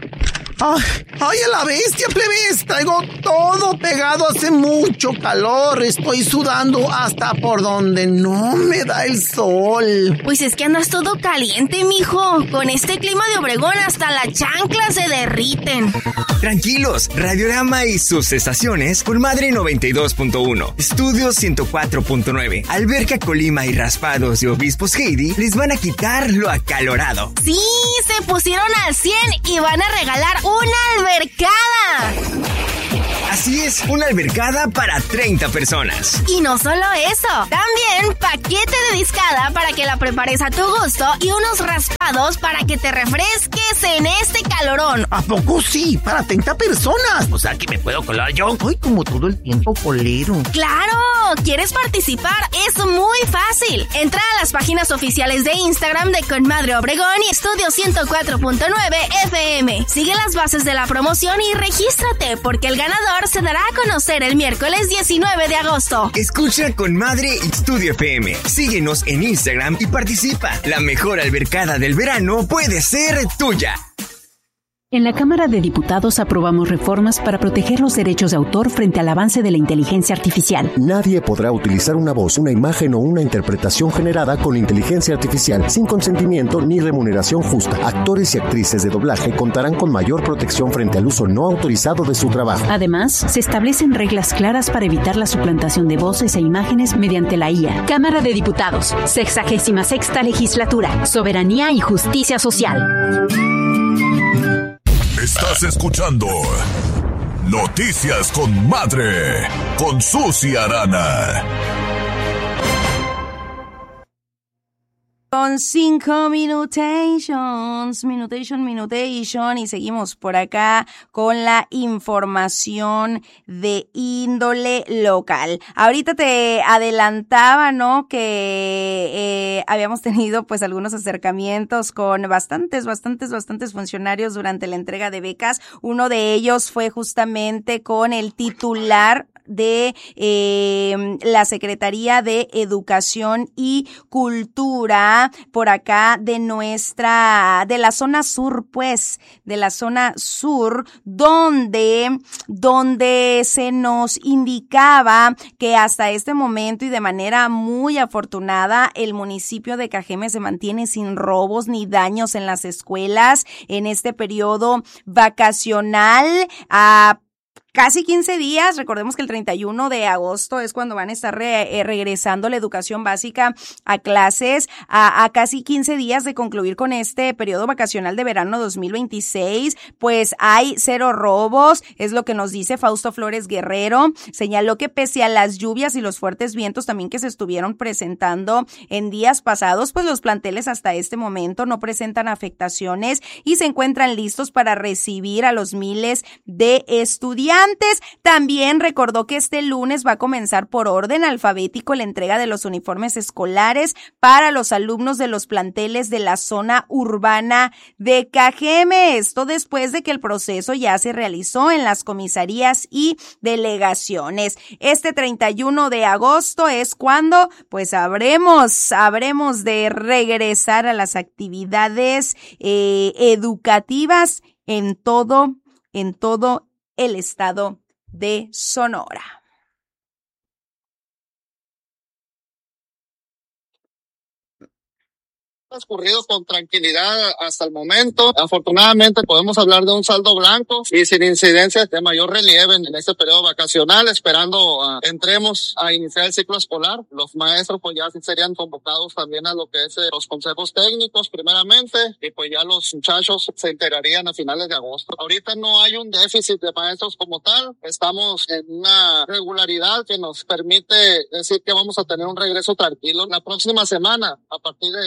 ¡Ay, a la bestia, plebes! Traigo todo pegado, hace mucho calor. Estoy sudando hasta por donde no me da el sol. Pues es que andas todo caliente, mijo. Con este clima de Obregón hasta las chanclas se derriten. Tranquilos, Radiorama y sus estaciones por Madre 92.1, Estudio 104.9, Alberca Colima y Raspados de Obispos Heidi les van a quitar lo acalorado. Sí, se pusieron al 100 y van a regalar una albercada. Así es, una albercada para 30 personas. Y no solo eso, también paquete de discada para que la prepares a tu gusto y unos raspados para que te refresques en este calorón. ¿A poco sí? Para 30 personas. O sea que me puedo colar yo. Ay, como todo el tiempo colero. ¡Claro! ¿Quieres participar? Es muy fácil. Entra a las páginas oficiales de Instagram de Conmadre Obregón y Estudio 104.9 FM. Sigue las bases de la promoción y regístrate porque el ganador se dará a conocer el miércoles 19 de agosto. Escucha Conmadre y Estudio FM. Síguenos en Instagram y participa. La mejor albercada del verano puede ser tuya. En la Cámara de Diputados aprobamos reformas para proteger los derechos de autor frente al avance de la inteligencia artificial. Nadie podrá utilizar una voz, una imagen o una interpretación generada con inteligencia artificial sin consentimiento ni remuneración justa. Actores y actrices de doblaje contarán con mayor protección frente al uso no autorizado de su trabajo. Además, se establecen reglas claras para evitar la suplantación de voces e imágenes mediante la IA. Cámara de Diputados, 66ª Legislatura, Soberanía y Justicia Social. Estás escuchando Noticias con Madre, con Susi Arana. Con 5 minutation, y seguimos por acá con la información de índole local. Ahorita te adelantaba, ¿no? Que habíamos tenido pues algunos acercamientos con bastantes funcionarios durante la entrega de becas. Uno de ellos fue justamente con el titular de la Secretaría de Educación y Cultura por acá de la zona sur, pues, de la zona sur, donde se nos indicaba que hasta este momento y de manera muy afortunada el municipio de Cajeme se mantiene sin robos ni daños en las escuelas en este periodo vacacional. Casi 15 días, recordemos que el 31 de agosto es cuando van a estar regresando la educación básica a clases, a casi 15 días de concluir con este periodo vacacional de verano 2026, pues hay 0 robos, es lo que nos dice Fausto Flores Guerrero. Señaló que pese a las lluvias y los fuertes vientos también que se estuvieron presentando en días pasados, pues los planteles hasta este momento no presentan afectaciones y se encuentran listos para recibir a los miles de estudiantes. También recordó que este lunes va a comenzar por orden alfabético la entrega de los uniformes escolares para los alumnos de los planteles de la zona urbana de Cajeme. Esto después de que el proceso ya se realizó en las comisarías y delegaciones. Este 31 de agosto es cuando pues habremos de regresar a las actividades educativas en todo el estado de Sonora. Transcurrido con tranquilidad hasta el momento. Afortunadamente podemos hablar de un saldo blanco y sin incidencias de mayor relieve en este periodo vacacional, esperando entremos a iniciar el ciclo escolar. Los maestros pues ya serían convocados también a lo que es los consejos técnicos primeramente, y pues ya los muchachos se enterarían a finales de agosto. Ahorita no hay un déficit de maestros como tal, estamos en una regularidad que nos permite decir que vamos a tener un regreso tranquilo. La próxima semana, a partir de este lunes,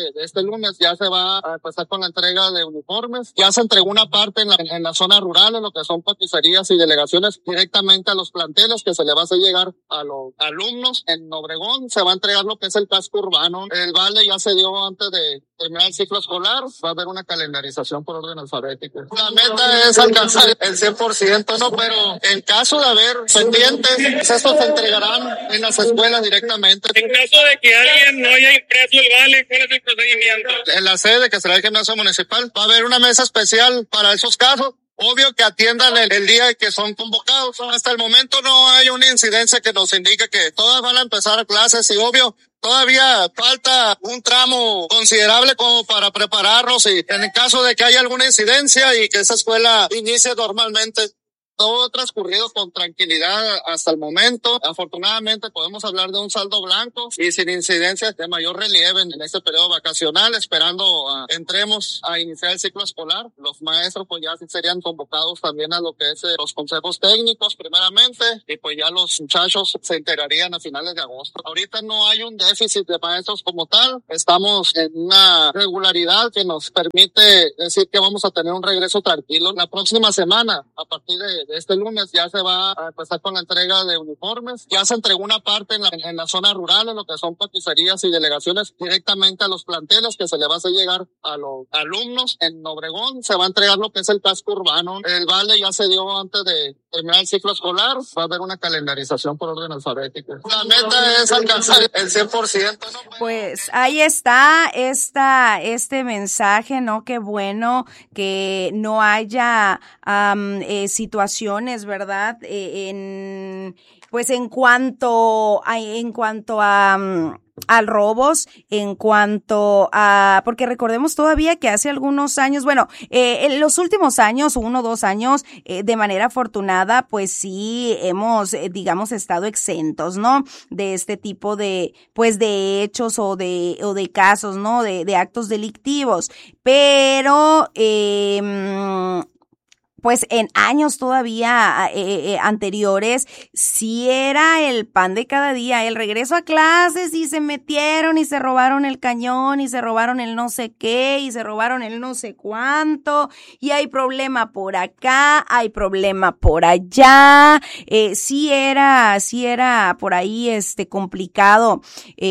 lunes ya se va a empezar con la entrega de uniformes. Ya se entregó una parte en la zona rural, en lo que son paticerías y delegaciones, directamente a los planteles, que se le va a hacer llegar a los alumnos. En Obregón se va a entregar lo que es el casco urbano. El vale ya se dio antes de terminar el ciclo escolar. Va a haber una calendarización por orden alfabético. La meta es alcanzar el 100%, ¿no? Pero en caso de haber pendientes, estos se entregarán en las escuelas directamente. En caso de que alguien no haya impreso el vale, ¿cuál es el procedimiento? En la sede, que será el gimnasio municipal, va a haber una mesa especial para esos casos. Obvio que atiendan el día que son convocados. Hasta el momento no hay una incidencia que nos indique que todas van a empezar a clases, y obvio, todavía falta un tramo considerable como para prepararnos, y en el caso de que haya alguna incidencia y que esa escuela inicie normalmente. Todo ha transcurrido con tranquilidad hasta el momento. Afortunadamente podemos hablar de un saldo blanco y sin incidencias de mayor relieve en este periodo vacacional, esperando entremos a iniciar el ciclo escolar. Los maestros pues ya serían convocados también a lo que es los consejos técnicos primeramente, y pues ya los muchachos se integrarían a finales de agosto. Ahorita no hay un déficit de maestros como tal. Estamos en una regularidad que nos permite decir que vamos a tener un regreso tranquilo. La próxima semana, a partir de este lunes, ya se va a empezar con la entrega de uniformes. Ya se entregó una parte en la zona rural, en lo que son paticerías y delegaciones, directamente a los planteles, que se le va a hacer llegar a los alumnos. En Obregón se va a entregar lo que es el casco urbano. El vale ya se dio antes de terminar el ciclo escolar. Va a haber una calendarización por orden alfabético. La meta es alcanzar el 100%, ¿no? Pues ahí está este mensaje, ¿no? Qué bueno que no haya situaciones, ¿verdad? En cuanto a robos, en cuanto a, porque recordemos todavía que hace algunos años, en los últimos años, 1 o 2 años, de manera afortunada, pues sí hemos, digamos, estado exentos, ¿no? De este tipo de hechos o de casos, ¿no? De actos delictivos. Pero, pues en años todavía anteriores, sí era el pan de cada día, el regreso a clases, y se metieron y se robaron el cañón y se robaron el no sé qué y se robaron el no sé cuánto, y hay problema por acá, hay problema por allá. Sí era por ahí complicado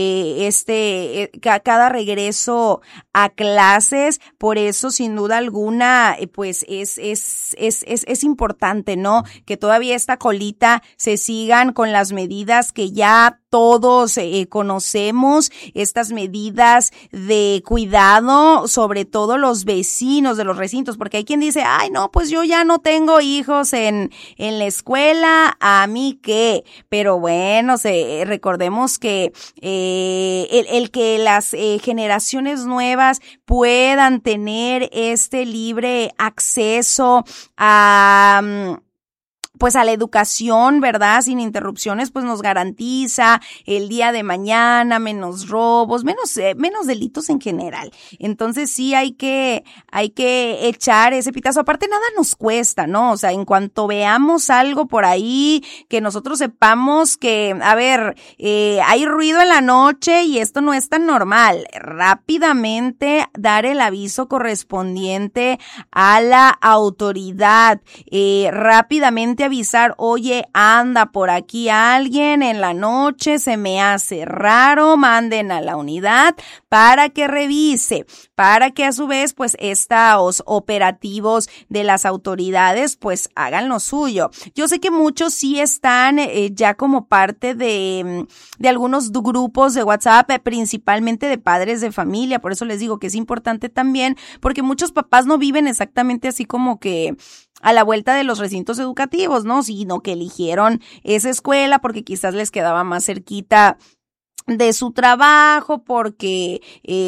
cada regreso a clases. Por eso, sin duda alguna, pues es importante, ¿no? Que todavía esta colita se sigan con las medidas que ya todos conocemos, estas medidas de cuidado, sobre todo los vecinos de los recintos, porque hay quien dice, ay, no, pues yo ya no tengo hijos en la escuela, ¿a mí qué? Pero bueno, recordemos que el que las generaciones nuevas puedan tener este libre acceso a la educación, ¿verdad? Sin interrupciones, pues nos garantiza el día de mañana menos robos, menos delitos en general. Entonces sí hay que echar ese pitazo. Aparte, nada nos cuesta, ¿no? O sea, en cuanto veamos algo por ahí, que nosotros sepamos que, hay ruido en la noche y esto no es tan normal, rápidamente dar el aviso correspondiente a la autoridad, rápidamente avisar, oye, anda por aquí alguien en la noche, se me hace raro, manden a la unidad para que revise, para que a su vez, pues, estos operativos de las autoridades, pues, hagan lo suyo. Yo sé que muchos sí están ya como parte de algunos grupos de WhatsApp, principalmente de padres de familia, por eso les digo que es importante también, porque muchos papás no viven exactamente así como que a la vuelta de los recintos educativos, ¿no? Sino que eligieron esa escuela porque quizás les quedaba más cerquita de su trabajo, porque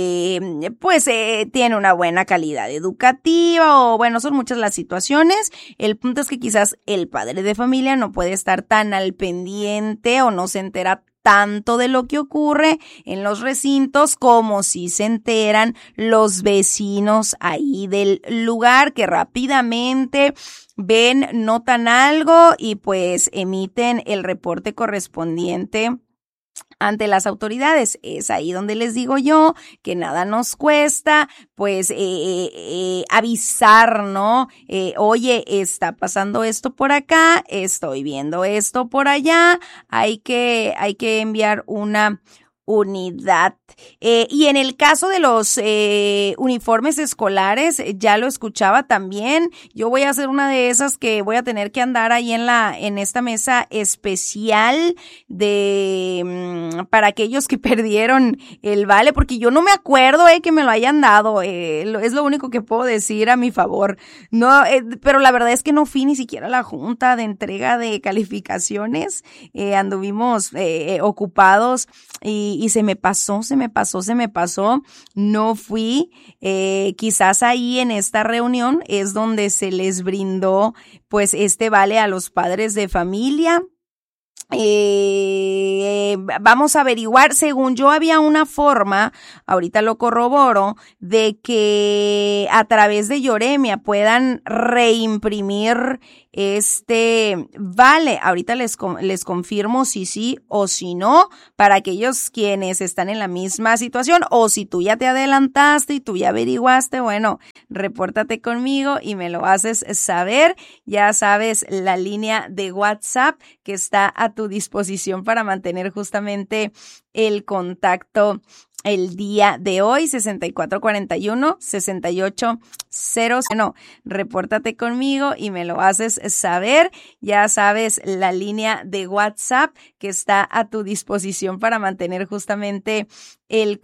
tiene una buena calidad educativa, o bueno, son muchas las situaciones. El punto es que quizás el padre de familia no puede estar tan al pendiente o no se entera tanto de lo que ocurre en los recintos como si se enteran los vecinos ahí del lugar, que rápidamente ven, notan algo y pues emiten el reporte correspondiente ante las autoridades. Es ahí donde les digo yo que nada nos cuesta, pues, avisar, ¿no? Oye, está pasando esto por acá, estoy viendo esto por allá, hay que enviar una unidad. Y en el caso de los uniformes escolares, ya lo escuchaba también. Yo voy a ser una de esas que voy a tener que andar ahí en esta mesa especial para aquellos que perdieron el vale, porque yo no me acuerdo que me lo hayan dado. Es lo único que puedo decir a mi favor. No, pero la verdad es que no fui ni siquiera a la junta de entrega de calificaciones. Anduvimos ocupados y se me pasó. No fui. Quizás ahí en esta reunión es donde se les brindó pues este vale a los padres de familia. Vamos a averiguar, según yo había una forma, ahorita lo corroboro, de que a través de Yoremia puedan reimprimir este vale. Ahorita les confirmo si sí o si no, para aquellos quienes están en la misma situación, o si tú ya te adelantaste y tú ya averiguaste, bueno, repórtate conmigo y me lo haces saber. Ya sabes, la línea de WhatsApp que está a tu disposición para mantener justamente el contacto el día de hoy, 6441-6800. No, repórtate conmigo y me lo haces saber. Ya sabes, la línea de WhatsApp que está a tu disposición para mantener justamente el